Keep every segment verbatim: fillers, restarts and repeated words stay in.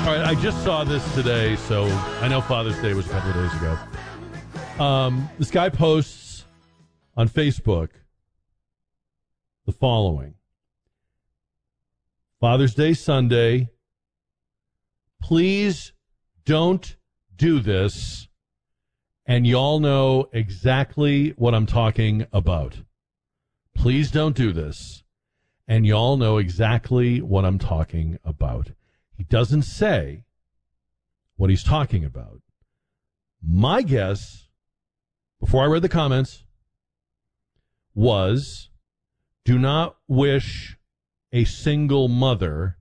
All right, I just saw this today, so I know Father's Day was a couple of days ago. Um, this guy posts on Facebook the following. Father's Day Sunday. Please don't do this. And y'all know exactly what I'm talking about. Please don't do this. And y'all know exactly what I'm talking about. He doesn't say what he's talking about. My guess, before I read the comments, was do not wish a single mother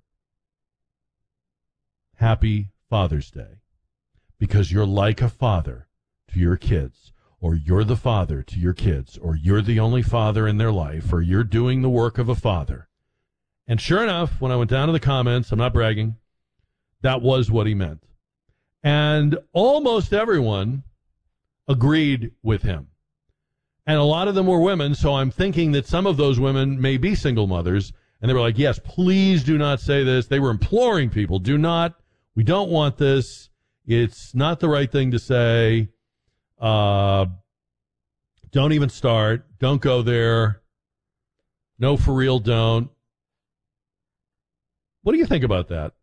happy Father's Day, because you're like a father to your kids, or you're the father to your kids, or you're the only father in their life, or you're doing the work of a father. And sure enough, when I went down to the comments, I'm not bragging, that was what he meant. And almost everyone agreed with him. And a lot of them were women, so I'm thinking that some of those women may be single mothers. And they were like, yes, please do not say this. They were imploring people, do not, we don't want this. It's not the right thing to say. Uh, don't even start. Don't go there. No, for real, don't. What do you think about that?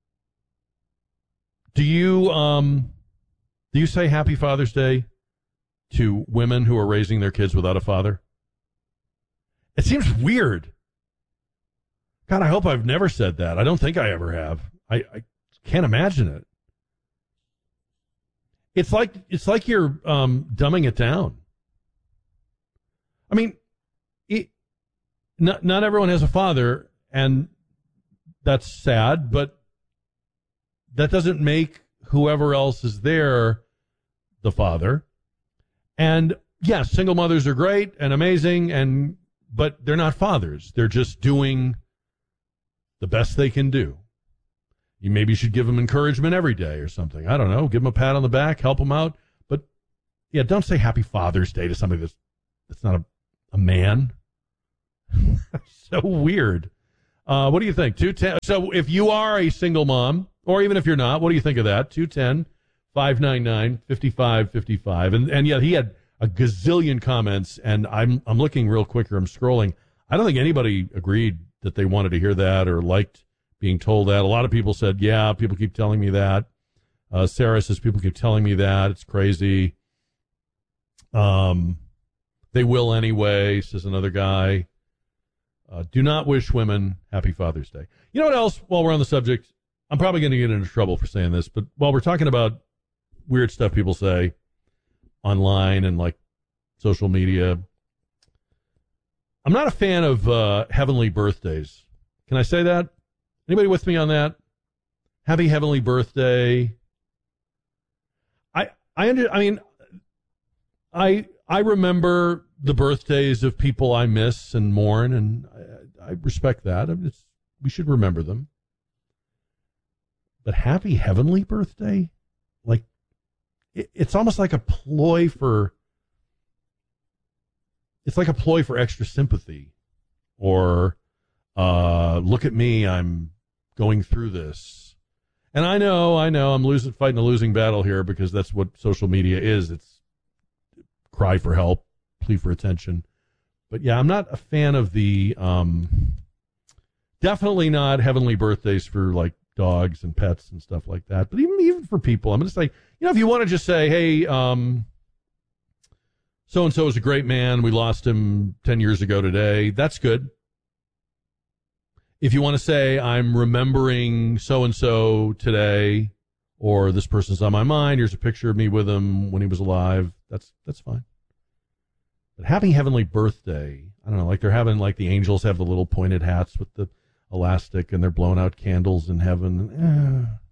Do you um, do you say Happy Father's Day to women who are raising their kids without a father? It seems weird. God, I hope I've never said that. I don't think I ever have. I, I can't imagine it. It's like it's like you're um, dumbing it down. I mean, it, not not everyone has a father, and that's sad, but that doesn't make whoever else is there the father. And yes, single mothers are great and amazing, and but they're not fathers. They're just doing the best they can do. You maybe should give them encouragement every day or something. I don't know. Give them a pat on the back, help them out. But yeah, don't say Happy Father's Day to somebody that's that's not a, a man. So weird. Uh, what do you think? two ten So if you are a single mom, or even if you're not, what do you think of that? two ten, five nine nine, five five five five. And and yet he had a gazillion comments, and I'm I'm looking real quick here. I'm scrolling. I don't think anybody agreed that they wanted to hear that or liked being told that. A lot of people said, yeah, people keep telling me that. Uh, Sarah says, people keep telling me that. It's crazy. Um, they will anyway, says another guy. Uh, do not wish women Happy Father's Day. You know what else, while we're on the subject? I'm probably going to get into trouble for saying this, but while we're talking about weird stuff people say online and like social media, I'm not a fan of uh, heavenly birthdays. Can I say that? Anybody with me on that? Happy heavenly birthday. I I under, I mean I I remember the birthdays of people I miss and mourn, and I, I respect that. I mean, it's, we should remember them. But happy heavenly birthday? Like, it, it's almost like a ploy for, it's like a ploy for extra sympathy. Or, uh, look at me, I'm going through this. And I know, I know, I'm losing, fighting a losing battle here, because that's what social media is. It's cry for help, plea for attention. But yeah, I'm not a fan of the, um, definitely not heavenly birthdays for like dogs and pets and stuff like that. But even, even for people, I'm going to say, you know, if you want to just say, hey, um, so-and-so is a great man. We lost him ten years ago today. That's good. If you want to say, I'm remembering so-and-so today, or this person's on my mind, here's a picture of me with him when he was alive, that's that's fine. But happy heavenly birthday, I don't know, like they're having, like the angels have the little pointed hats with the elastic, and they're blowing out candles in heaven. Eh.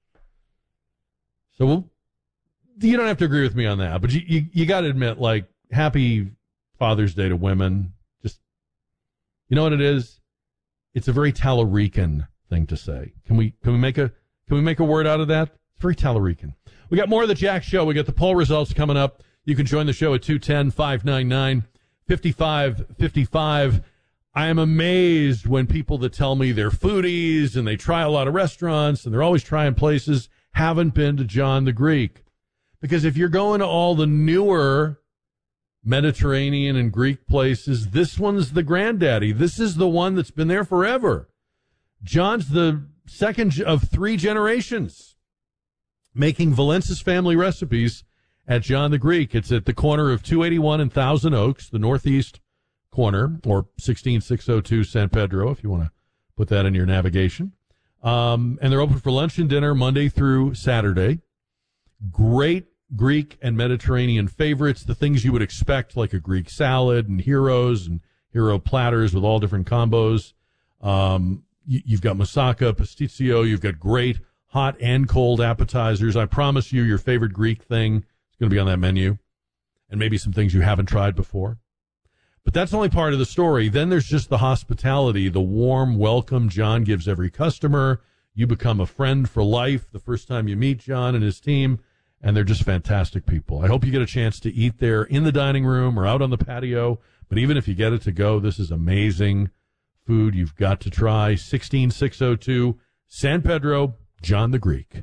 So we'll, you don't have to agree with me on that, but you, you, you got to admit, like, happy Father's Day to women. Just, you know what it is? It's a very Talarican thing to say. Can we can we make a can we make a word out of that? It's very Talarican. We got more of the Jack Show. We got the poll results coming up. You can join the show at two ten, five nine nine, five five five five. I am amazed when people that tell me they're foodies and they try a lot of restaurants and they're always trying places haven't been to John the Greek. Because if you're going to all the newer Mediterranean and Greek places, this one's the granddaddy. This is the one that's been there forever. John's the second of three generations making Valensis family recipes at John the Greek. It's at the corner of two eighty-one and Thousand Oaks, the northeast corner, or sixteen six oh two San Pedro, if you want to put that in your navigation. Um, and they're open for lunch and dinner Monday through Saturday. Great Greek and Mediterranean favorites, the things you would expect, like a Greek salad and heroes and hero platters with all different combos. Um, you, you've got moussaka, pasticcio. You've got great hot and cold appetizers. I promise you your favorite Greek thing is going to be on that menu, and maybe some things you haven't tried before. But that's only part of the story. Then there's just the hospitality, the warm welcome John gives every customer. You become a friend for life the first time you meet John and his team, and they're just fantastic people. I hope you get a chance to eat there in the dining room or out on the patio. But even if you get it to go, this is amazing food you've got to try. sixteen six oh two San Pedro, John the Greek.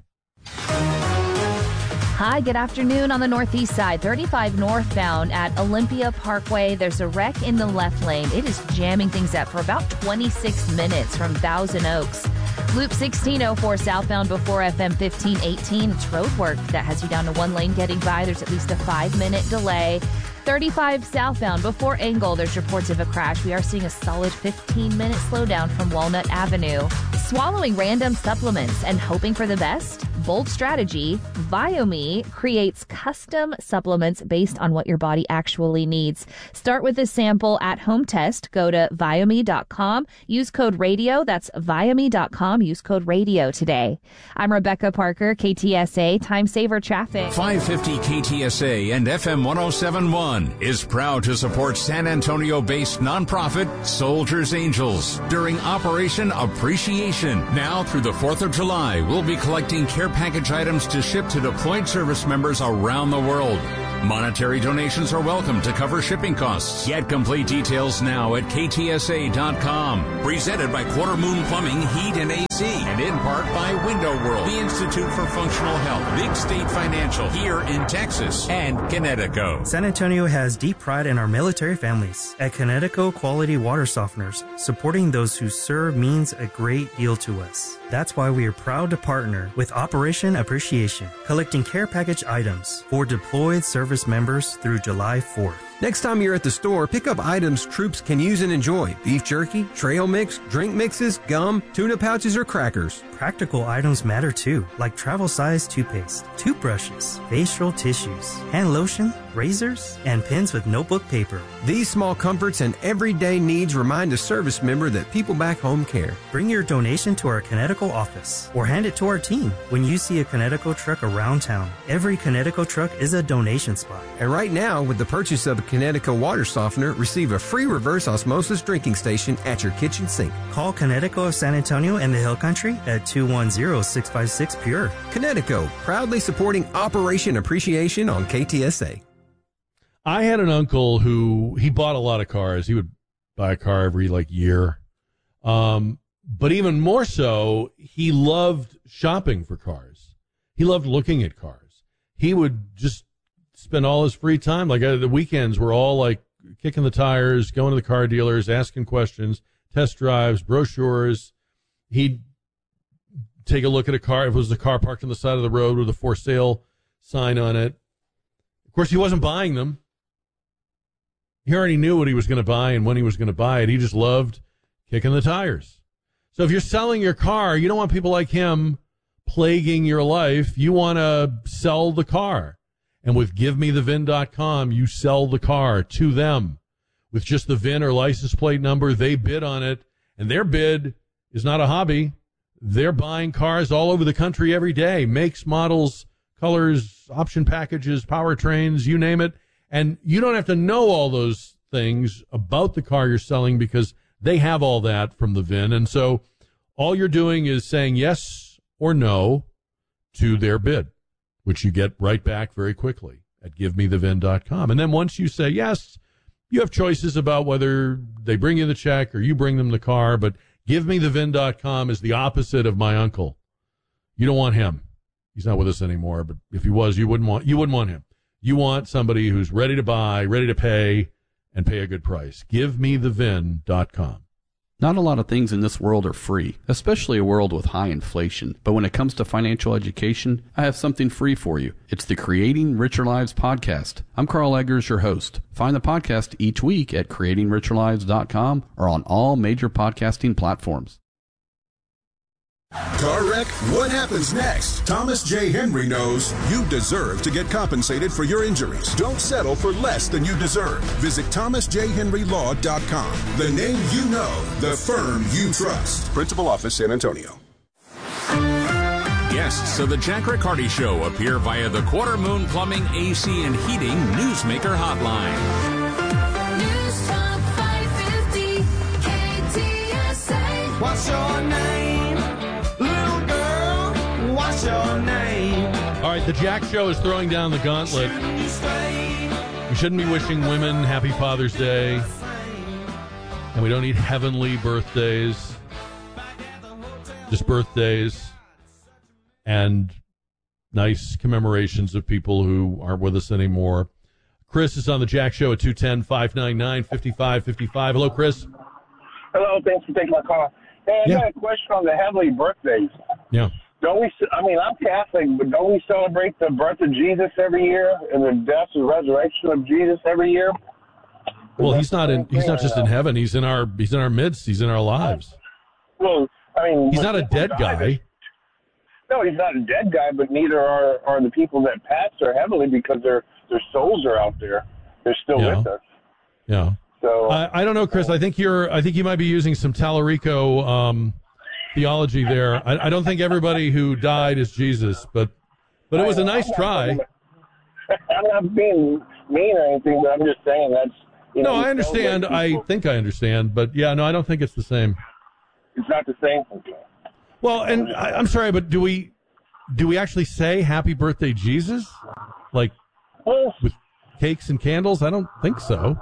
Hi, good afternoon on the northeast side. thirty-five northbound at Olympia Parkway. There's a wreck in the left lane. It is jamming things up for about twenty-six minutes from Thousand Oaks. Loop sixteen oh four southbound before F M fifteen eighteen. It's road work that has you down to one lane getting by. There's at least a five-minute delay. thirty-five southbound before Engle. There's reports of a crash. We are seeing a solid fifteen-minute slowdown from Walnut Avenue. Swallowing random supplements and hoping for the best? Bold strategy. VioMe creates custom supplements based on what your body actually needs. Start with a sample at-home test. Go to Viome dot com. Use code RADIO. That's Viome dot com. Use code RADIO today. I'm Rebecca Parker, K T S A, Time Saver Traffic. five fifty K T S A and F M one oh seven point one is proud to support San Antonio-based nonprofit Soldiers Angels during Operation Appreciation. Now through the fourth of July, we'll be collecting care package items to ship to deployed service members around the world. Monetary donations are welcome to cover shipping costs. Get complete details now at K T S A dot com. Presented by Quarter Moon Plumbing, Heat and A C. And in part by Window World, the Institute for Functional Health, Big State Financial, here in Texas, and Connecticut. San Antonio has deep pride in our military families. At Connecticut Quality Water Softeners, supporting those who serve means a great deal to us. That's why we are proud to partner with Operation Appreciation, collecting care package items for deployed service members through July fourth. Next time you're at the store, pick up items troops can use and enjoy. Beef jerky, trail mix, drink mixes, gum, tuna pouches, or crackers. Practical items matter too, like travel-size toothpaste, toothbrushes, facial tissues, hand lotion, razors, and pens with notebook paper. These small comforts and everyday needs remind a service member that people back home care. Bring your donation to our Connecticut office or hand it to our team when you see a Connecticut truck around town. Every Connecticut truck is a donation spot. And right now, with the purchase of a Connecticut water softener, receive a free reverse osmosis drinking station at your kitchen sink. Call Connecticut of San Antonio and the Hill Country at two one zero, six five six, P U R E. Connecticut, proudly supporting Operation Appreciation on K T S A. I had an uncle who, he bought a lot of cars. He would buy a car every, like, year. Um, but even more so, he loved shopping for cars. He loved looking at cars. He would just spend all his free time, like, uh, the weekends were all, like, kicking the tires, going to the car dealers, asking questions, test drives, brochures. He'd take a look at a car. If it was a car parked on the side of the road with a for sale sign on it. Of course, he wasn't buying them. He already knew what he was going to buy and when he was going to buy it. He just loved kicking the tires. So if you're selling your car, you don't want people like him plaguing your life. You want to sell the car. And with give me the V I N dot com, you sell the car to them. With just the V I N or license plate number, they bid on it. And their bid is not a hobby. They're buying cars all over the country every day. Makes, models, colors, option packages, powertrains, you name it. And you don't have to know all those things about the car you're selling because they have all that from the V I N. And so all you're doing is saying yes or no to their bid, which you get right back very quickly at give me the V I N dot com. And then once you say yes, You have choices about whether they bring you the check or you bring them the car, but give me the V I N dot com is the opposite of my uncle. You don't want him. He's not with us anymore, but if he was, you wouldn't want you wouldn't want him. You want somebody who's ready to buy, ready to pay, and pay a good price. Give me the V I N dot com. Not a lot of things in this world are free, especially a world with high inflation. But when it comes to financial education, I have something free for you. It's the Creating Richer Lives podcast. I'm Carl Eggers, your host. Find the podcast each week at creating richer lives dot com or on all major podcasting platforms. Car wreck? What happens next? Thomas J. Henry knows you deserve to get compensated for your injuries. Don't settle for less than you deserve. Visit thomas j henry law dot com. The name you know, the firm you trust. Principal Office, San Antonio. Guests of the Jack Riccardi Show appear via the Quarter Moon Plumbing, A C, and Heating Newsmaker Hotline. News Talk five fifty K T S A. What's your name? Little girl, what's your name? All right, the Jack Show is throwing down the gauntlet. We shouldn't be wishing women happy Father's Day. And we don't need heavenly birthdays. Just birthdays. And nice commemorations of people who aren't with us anymore. Chris is on the Jack Show at two one zero, five nine nine, five five five five. Hello, Chris. Hello, thanks for taking my call. Hey, I Yeah. got a question on the heavenly birthdays. Yeah. Don't we? I mean, I'm Catholic, but don't we celebrate the birth of Jesus every year and the death and resurrection of Jesus every year? Well, he's not in. He's not just in heaven. He's in our. He's in our midst. He's in our lives. Well, I mean, He's when not a people dead die, guy. they- No, he's not a dead guy, but neither are are the people that passed their heavenly because their their souls are out there. They're still Yeah. with us. Yeah. So I, I don't know, Chris. I think you're. I think you might be using some Tallarico um, theology there. I, I don't think everybody who died is Jesus, but but it was a nice I'm not try. talking about- I'm not being mean or anything, but I'm just saying that's. You No, know, I understand. celebrate I people. think I understand, but yeah, no, I don't think it's the same. It's not the same. Well, and I, I'm sorry, but do we do we actually say Happy Birthday, Jesus? Like Well, with cakes and candles? I don't think so.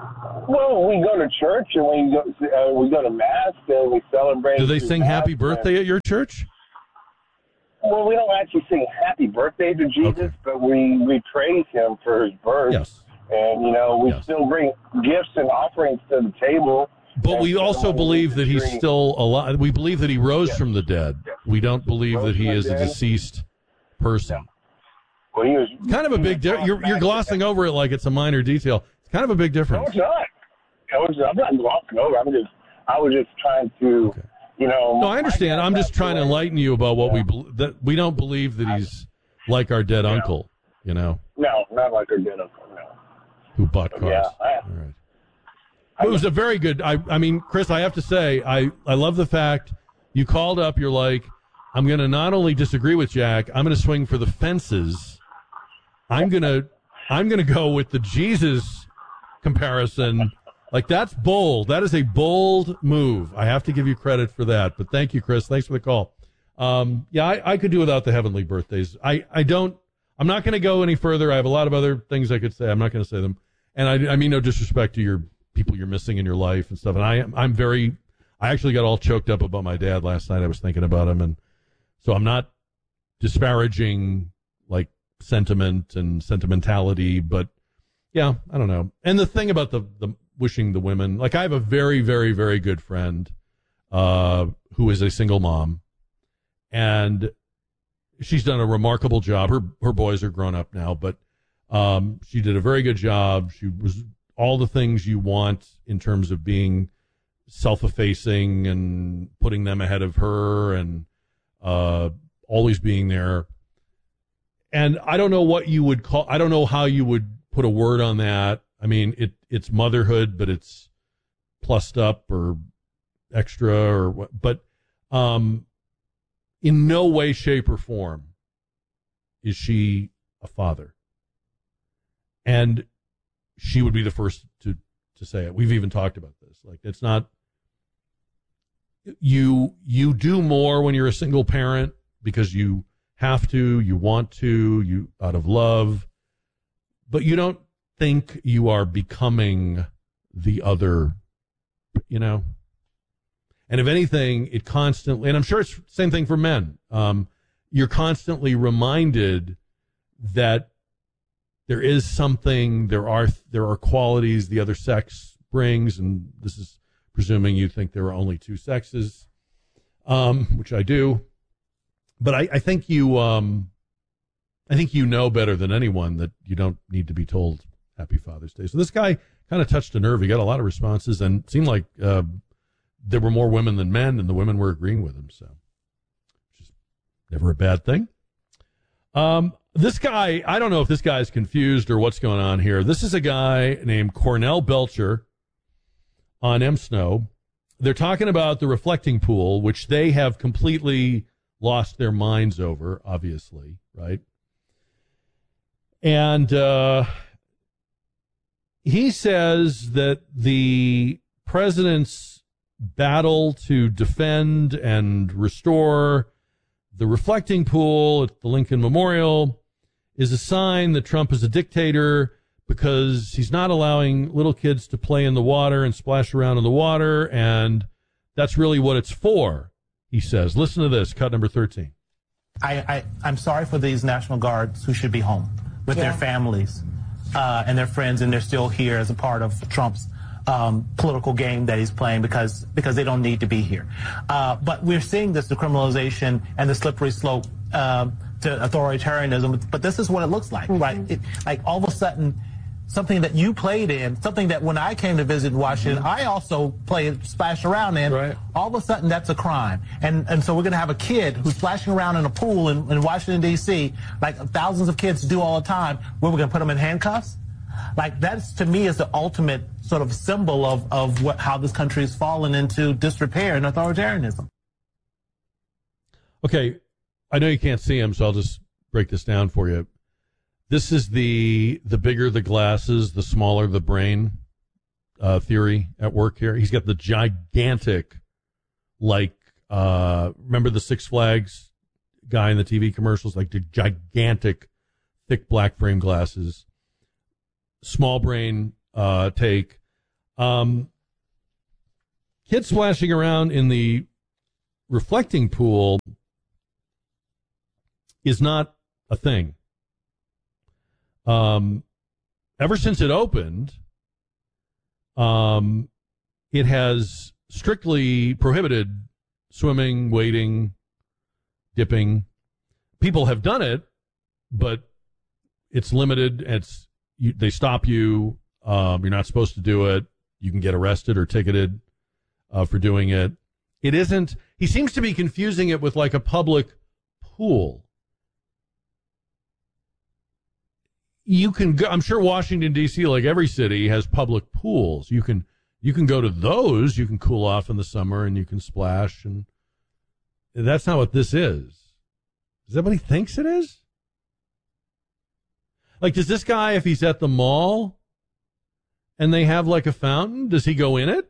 well, we go to church and we go uh, we go to mass and we celebrate. Do they through sing mass Happy and- Birthday at your church? Well, we don't actually sing Happy Birthday to Jesus, Okay. but we we praise Him for His birth. Yes. And you know, we Yes. still bring gifts and offerings to the table. But And we so also when we believe eat that the he's tree- still alive. We believe that he rose Yes. from the dead. We don't believe Rose that he from the is a dead. deceased person. Well, he was Kind of a big di- you're you're glossing over it like it's a minor detail. It's kind of a big No, difference. it's not. I was, I'm not glossing over. I'm just. I was just trying to, Okay. you know. No, I understand. I'm just trying to enlighten you about what we bel that we don't believe that he's like our dead uncle, you know, No, not like our dead uncle. No. who bought cars. Yeah, I- All right. It was a very good. I, I mean, Chris, I have to say, I, I love the fact you called up. You're like, I'm going to not only disagree with Jack, I'm going to swing for the fences. I'm going to, I'm going to go with the Jesus comparison. Like, that's bold. That is a bold move. I have to give you credit for that. But thank you, Chris. Thanks for the call. Um, yeah, I, I could do without the heavenly birthdays. I, I don't, I'm not going to go any further. I have a lot of other things I could say. I'm not going to say them. And I, I mean no disrespect to your people you're missing in your life and stuff. And I am, I'm very, I actually got all choked up about my dad last night. I was thinking about him. And so I'm not disparaging like sentiment and sentimentality, but yeah, I don't know. And the thing about the, the wishing the women, like I have a very, very, very good friend, uh, who is a single mom, and she's done a remarkable job. Her, her boys are grown up now, but, um, she did a very good job. She was all the things you want in terms of being self-effacing and putting them ahead of her and, uh, always being there. And I don't know what you would call, I don't know how you would put a word on that. I mean, it, it's motherhood, but it's plussed up or extra or what, but, um, in no way, shape or form is she a father. And she would be the first to, to say it. We've even talked about this. Like, it's not, you, you do more when you're a single parent because you have to, you want to, you out of love, but you don't think you are becoming the other, you know. And if anything, it constantly, and I'm sure it's the same thing for men, um, you're constantly reminded that there is something, there are there are qualities the other sex brings, and this is presuming you think there are only two sexes, um, which I do. But I, I think you, um, I think you know better than anyone that you don't need to be told Happy Father's Day. So this guy kind of touched a nerve. He got a lot of responses, and it seemed like uh, there were more women than men, and the women were agreeing with him. So, which is never a bad thing. Um, this guy, I don't know if this guy is confused or what's going on here. This is a guy named Cornell Belcher on M S N O. They're talking about the reflecting pool, which they have completely lost their minds over, obviously, right? And uh, he says that the president's battle to defend and restore the reflecting pool at the Lincoln Memorial is a sign that Trump is a dictator because he's not allowing little kids to play in the water and splash around in the water, and that's really what it's for, he says. Listen to this, cut number thirteen. I, I, I'm sorry for these National Guards who should be home with Yeah. their families uh, and their friends, and they're still here as a part of Trump's um, political game that he's playing because because they don't need to be here. Uh, but we're seeing this decriminalization and the slippery slope um, to authoritarianism. But this is what it looks like, mm-hmm. right? It, like all of a sudden, something that you played in, something that when I came to visit Washington, mm-hmm. I also played, splashed around in. Right. All of a sudden, that's a crime. And and so we're going to have a kid who's splashing around in a pool in, in Washington, D C, like thousands of kids do all the time, where we're going to put them in handcuffs? Like, that's, to me, is the ultimate sort of symbol of, of what how this country has fallen into disrepair and authoritarianism. Okay, I know you can't see him, so I'll just break this down for you. This is the the bigger the glasses, the smaller the brain uh, theory at work here. He's got the gigantic, like, uh, remember the Six Flags guy in the T V commercials? Like the gigantic, thick black frame glasses. Small brain uh, take. Um, kids splashing around in the reflecting pool is not a thing. Um, ever since it opened, um, it has strictly prohibited swimming, wading, dipping. People have done it, but it's limited. It's you, they stop you. Um, you're not supposed to do it. You can get arrested or ticketed uh, for doing it. It isn't. He seems to be confusing it with like a public pool. You can go, I'm sure Washington, D C, like every city, has public pools. You can you can go to those. You can cool off in the summer and you can splash. And that's not what this is. Is that what he thinks it is? Like, does this guy, if he's at the mall and they have like a fountain, does he go in it?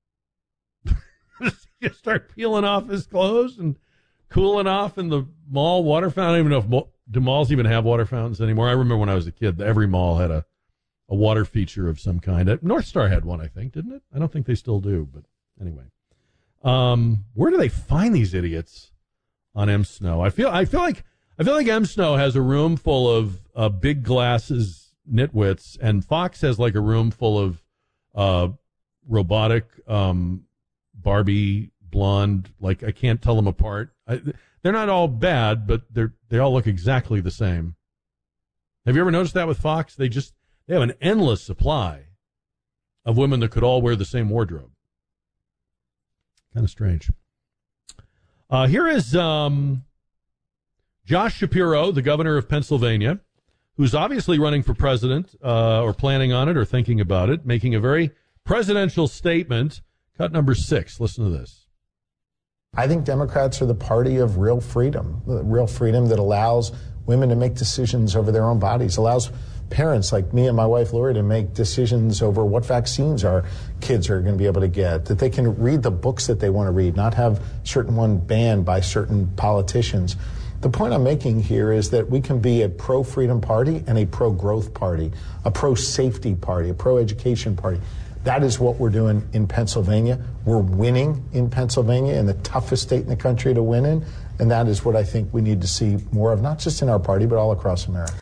Does he just start peeling off his clothes and cooling off in the mall water fountain? I don't even know if mo- do malls even have water fountains anymore. I remember when I was a kid, every mall had a, a water feature of some kind. North Star had one, I think, didn't it? I don't think they still do, but anyway. Um, where do they find these idiots on M S N O? I feel I feel like I feel like M S N O has a room full of uh, big glasses nitwits, and Fox has like a room full of uh, robotic um, Barbie blonde. Like, I can't tell them apart. I, they're not all bad, but they're they all look exactly the same. Have you ever noticed that with Fox? They just they have an endless supply of women that could all wear the same wardrobe. Kind of strange. Uh, here is um, Josh Shapiro, the governor of Pennsylvania, who's obviously running for president uh, or planning on it or thinking about it, making a very presidential statement. Cut number six. Listen to this. I think Democrats are the party of real freedom, real freedom that allows women to make decisions over their own bodies, allows parents like me and my wife Lori to make decisions over what vaccines our kids are going to be able to get, that they can read the books that they want to read, not have certain one banned by certain politicians. The point I'm making here is that we can be a pro-freedom party and a pro-growth party, a pro-safety party, a pro-education party. That is what we're doing in Pennsylvania. We're winning in Pennsylvania, in the toughest state in the country to win in, and that is what I think we need to see more of, not just in our party, but all across America.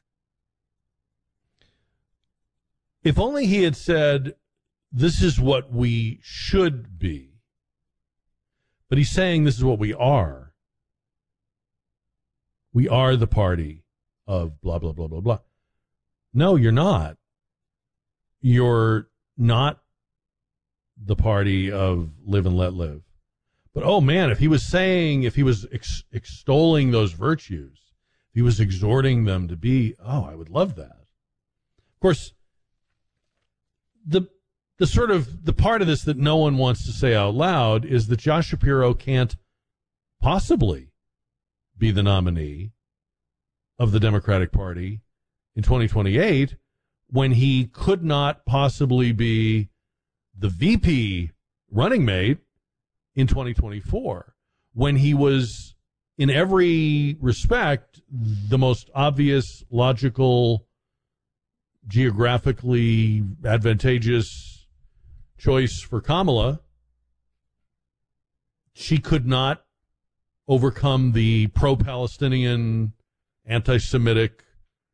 If only he had said, this is what we should be, but he's saying this is what we are. We are the party of blah, blah, blah, blah, blah. No, you're not. You're not the party of live and let live. But, oh, man, if he was saying, if he was ex- extolling those virtues, if he was exhorting them to be, oh, I would love that. Of course, the the sort of, the part of this that no one wants to say out loud is that Josh Shapiro can't possibly be the nominee of the Democratic Party in twenty twenty-eight when he could not possibly be the V P running mate in twenty twenty-four, when he was, in every respect, the most obvious, logical, geographically advantageous choice for Kamala. She could not overcome the pro-Palestinian, anti-Semitic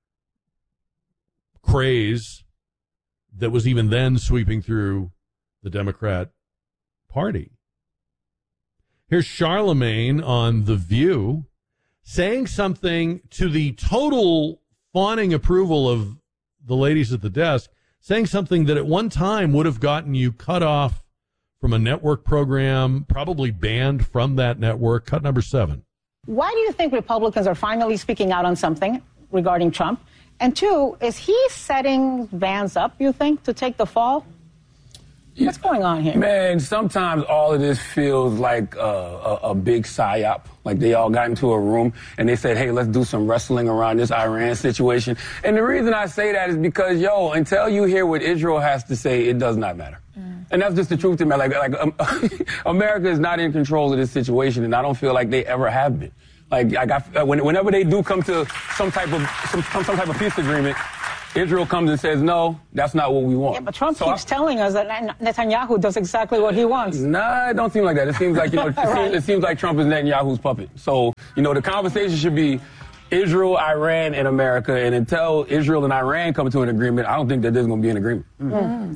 craze that was even then sweeping through the Democrat Party. Here's Charlemagne on The View saying something to the total fawning approval of the ladies at the desk, saying something that at one time would have gotten you cut off from a network program, probably banned from that network. Cut number seven. Why do you think Republicans are finally speaking out on something regarding Trump? And two, is he setting Vance up, you think, to take the fall? What's going on here? Man, sometimes all of this feels like a, a, a big psyop. Like they all got into a room and they said, hey, let's do some wrestling around this Iran situation. And the reason I say that is because, yo, until you hear what Israel has to say, it does not matter. Mm. And that's just the truth to me. Like, like um, America is not in control of this situation, and I don't feel like they ever have been. Like, like I, when, whenever they do come to some type of some, some, some type of peace agreement, Israel comes and says, no, that's not what we want. Yeah, but Trump so keeps I, telling us that Netanyahu does exactly what he wants. Nah, it don't seem like that. It seems like, you know, it, right. seems, it seems like Trump is Netanyahu's puppet. So, you know, the conversation should be Israel, Iran, and America. And until Israel and Iran come to an agreement, I don't think that there's going to be an agreement. Mm.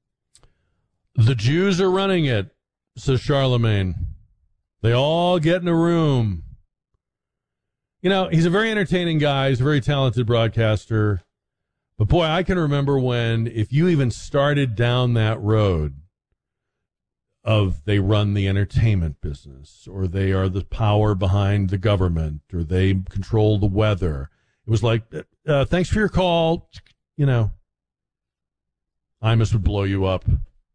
The Jews are running it, says Charlemagne. They all get in a room. You know, he's a very entertaining guy. He's a very talented broadcaster. But, boy, I can remember when, if you even started down that road of they run the entertainment business, or they are the power behind the government, or they control the weather, it was like, uh, thanks for your call. You know, Imus would blow you up.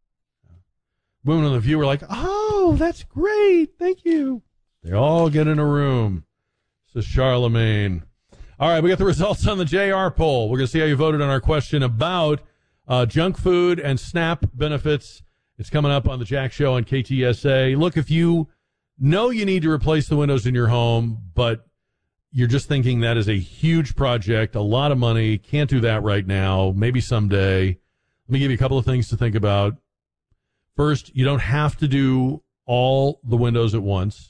Women on The View were like, oh, that's great. Thank you. They all get in a room, says Charlemagne. All right, we got the results on the J R poll. We're going to see how you voted on our question about uh, junk food and SNAP benefits. It's coming up on the Jack Show on K T S A. Look, if you know you need to replace the windows in your home, but you're just thinking that is a huge project, a lot of money, can't do that right now, maybe someday, let me give you a couple of things to think about. First, you don't have to do all the windows at once.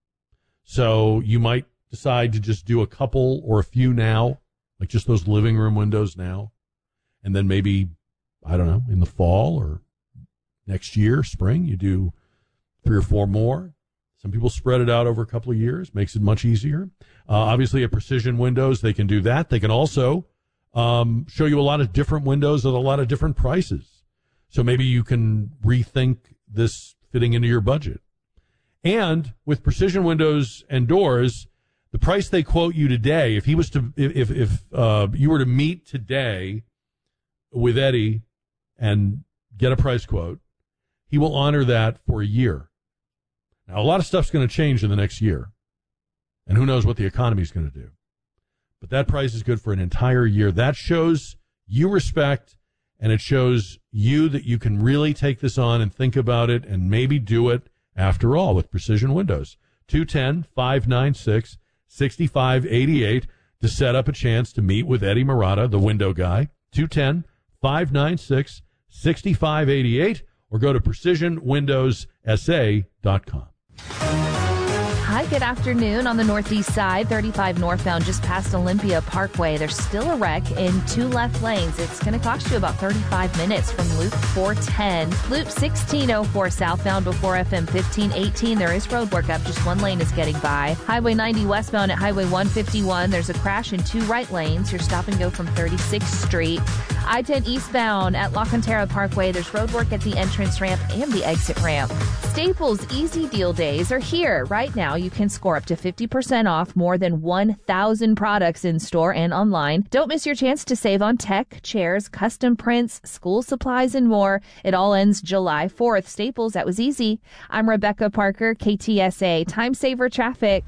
So you might decide to just do a couple or a few now, like just those living room windows now. And then maybe, I don't know, in the fall or next year, spring, you do three or four more. Some people spread it out over a couple of years, makes it much easier. Uh, obviously, at Precision Windows, they can do that. They can also um, show you a lot of different windows at a lot of different prices. So maybe you can rethink this fitting into your budget. And with Precision Windows and Doors, the price they quote you today, if he was to, if if uh, you were to meet today with Eddie and get a price quote, he will honor that for a year. Now, a lot of stuff's going to change in the next year, and who knows what the economy is going to do. But that price is good for an entire year. That shows you respect, and it shows you that you can really take this on and think about it and maybe do it after all with Precision Windows. two one zero, five nine six, six five eight eight to set up a chance to meet with Eddie Marotta, the window guy. two one zero, five nine six, sixty-five eighty-eight or go to precision windows s a dot com. Hi, good afternoon. On the northeast side, thirty-five northbound just past Olympia Parkway. There's still a wreck in two left lanes. It's going to cost you about thirty-five minutes from Loop four ten. Loop sixteen oh four southbound before F M fifteen eighteen. There is road work up. Just one lane is getting by. Highway ninety westbound at Highway one fifty-one. There's a crash in two right lanes. Your stop and go from thirty-sixth Street. I ten eastbound at La Cantera Parkway. There's road work at the entrance ramp and the exit ramp. Staples Easy Deal Days are here. Right now, you can score up to fifty percent off more than one thousand products in store and online. Don't miss your chance to save on tech, chairs, custom prints, school supplies, and more. It all ends July fourth. Staples, that was easy. I'm Rebecca Parker, K T S A Time Saver Traffic.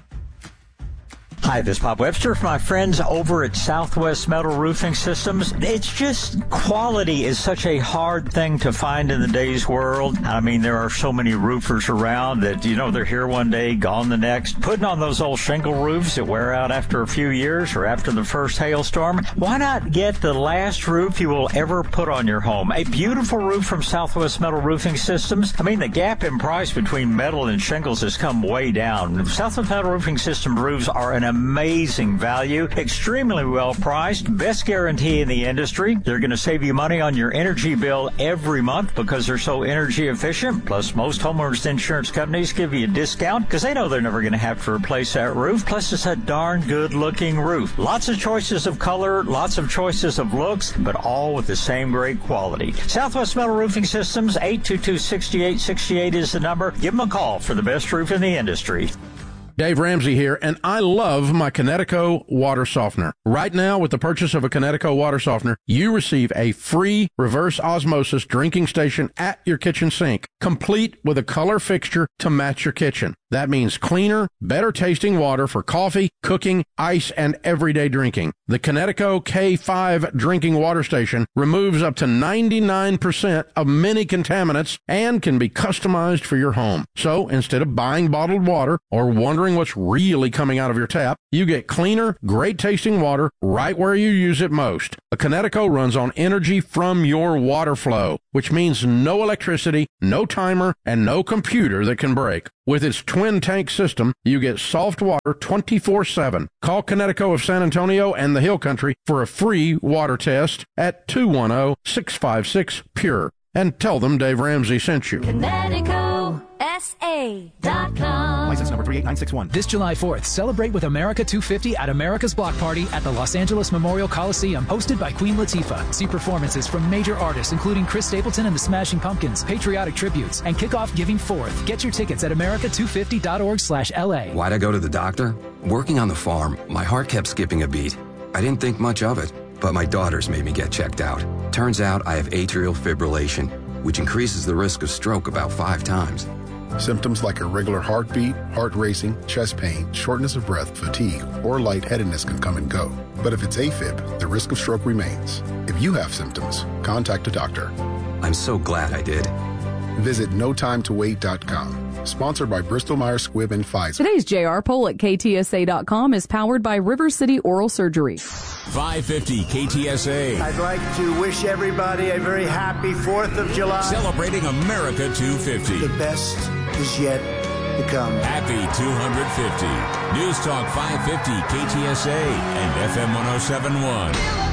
Hi, this is Bob Webster for my friends over at Southwest Metal Roofing Systems. It's just quality is such a hard thing to find in the day's world. I mean, there are so many roofers around that, you know, they're here one day, gone the next. Putting on those old shingle roofs that wear out after a few years or after the first hailstorm. Why not get the last roof you will ever put on your home? A beautiful roof from Southwest Metal Roofing Systems. I mean, the gap in price between metal and shingles has come way down. Southwest Metal Roofing System roofs are an amazing value, extremely well priced, best guarantee in the industry. They're going to save you money on your energy bill every month because they're so energy efficient. Plus, most homeowners insurance companies give you a discount because they know they're never going to have to replace that roof. Plus, it's a darn good looking roof. Lots of choices of color, lots of choices of looks, but all with the same great quality. Southwest Metal Roofing Systems, eight two two, six eight six eight is the number. Give them a call for the best roof in the industry. Dave Ramsey here, and I love my Connecticut water softener. Right now, with the purchase of a Connecticut water softener, you receive a free reverse osmosis drinking station at your kitchen sink, complete with a color fixture to match your kitchen. That means cleaner, better tasting water for coffee, cooking, ice, and everyday drinking. The Connecticut K five drinking water station removes up to ninety-nine percent of many contaminants and can be customized for your home. So instead of buying bottled water or wondering what's really coming out of your tap, you get cleaner, great tasting water right where you use it most. A Connecticut runs on energy from your water flow, which means no electricity, no timer, and no computer that can break. With its twin tank system, you get soft water twenty-four seven. Call Connecticut of San Antonio and the Hill Country for a free water test at two one zero, six five six, P U R E. And tell them Dave Ramsey sent you. Connecticut S A dot com. License number three eight nine six one. This July fourth, celebrate with America two fifty at America's Block Party at the Los Angeles Memorial Coliseum, hosted by Queen Latifah. See performances from major artists including Chris Stapleton and the Smashing Pumpkins, patriotic tributes, and kick off Giving Forth. Get your tickets at america two fifty dot org slash L A. Why'd I go to the doctor? Working on the farm, my heart kept skipping a beat. I didn't think much of it, but my daughters made me get checked out. Turns out I have atrial fibrillation, which increases the risk of stroke about five times. Symptoms like irregular heartbeat, heart racing, chest pain, shortness of breath, fatigue, or lightheadedness can come and go. But if it's AFib, the risk of stroke remains. If you have symptoms, contact a doctor. I'm so glad I did. Visit no time to wait dot com. Sponsored by Bristol Myers Squibb and Pfizer. Today's J R poll at K T S A dot com is powered by River City Oral Surgery. five fifty K T S A. I'd like to wish everybody a very happy fourth of July. Celebrating America two fifty. The best is yet to come. Happy two hundred fifty. News Talk five fifty K T S A and F M one oh seven point one.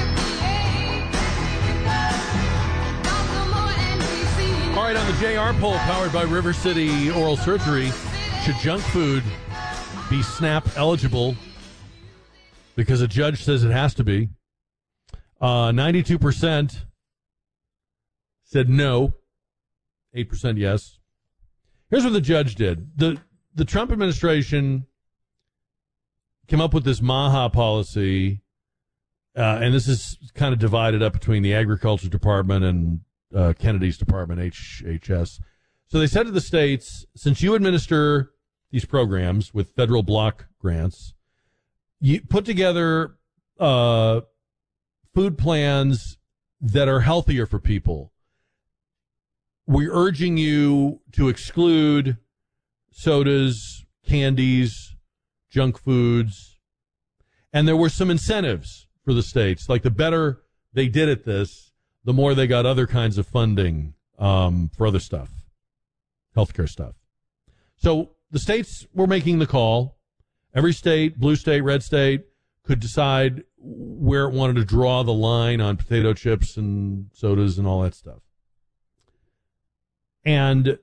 All right, on the J R poll powered by River City Oral Surgery, should junk food be SNAP eligible? Because a judge says it has to be. Uh, ninety-two percent said no. eight percent yes. Here's what the judge did. The the Trump administration came up with this MAHA policy, uh, and this is kind of divided up between the Agriculture Department and uh, Kennedy's Department, H H S. So they said to the states, since you administer these programs with federal block grants, you put together uh, food plans that are healthier for people. We're urging you to exclude sodas, candies, junk foods. And there were some incentives for the states. Like the better they did at this, the more they got other kinds of funding um, for other stuff, healthcare stuff. So the states were making the call. Every state, blue state, red state, could decide where it wanted to draw the line on potato chips and sodas and all that stuff. And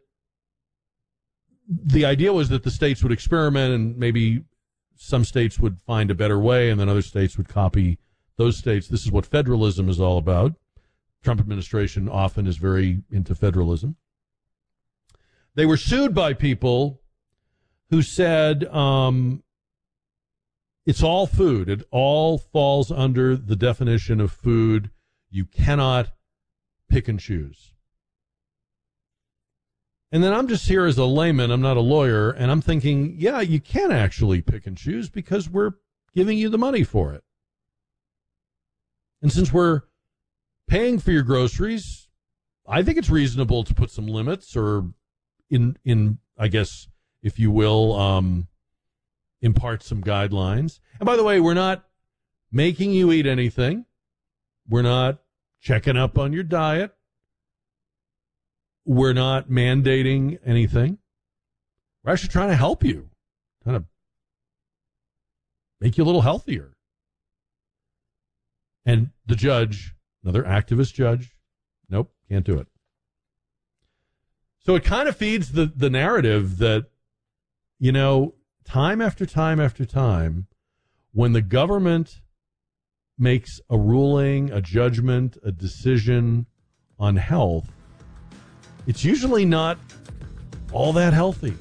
the idea was that the states would experiment and maybe some states would find a better way and then other states would copy those states. This is what federalism is all about. Trump administration often is very into federalism. They were sued by people who said um, it's all food. It all falls under the definition of food. You cannot pick and choose. And then I'm just here as a layman. I'm not a lawyer. And I'm thinking, yeah, you can actually pick and choose because we're giving you the money for it. And since we're paying for your groceries, I think it's reasonable to put some limits or in, in I guess, if you will, um, impart some guidelines. And by the way, we're not making you eat anything. We're not checking up on your diet. We're not mandating anything. We're actually trying to help you, trying to make you a little healthier. And the judge, another activist judge, nope, can't do it. So it kind of feeds the, the narrative that, you know, time after time after time, when the government makes a ruling, a judgment, a decision on health, it's usually not all that healthy.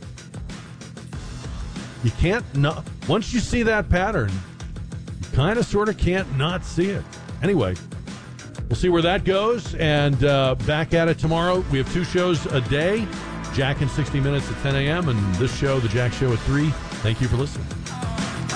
You can't not, once you see that pattern, you kind of sort of can't not see it. Anyway, we'll see where that goes, and uh, back at it tomorrow. We have two shows a day, Jack in sixty minutes at ten a.m., and this show, The Jack Show, at three. Thank you for listening.